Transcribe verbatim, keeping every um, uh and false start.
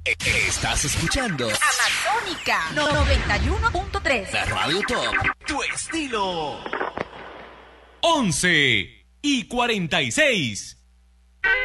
Estás escuchando Amazónica noventa y uno punto tres. La Radio Top, tu estilo. once y cuarenta y seis.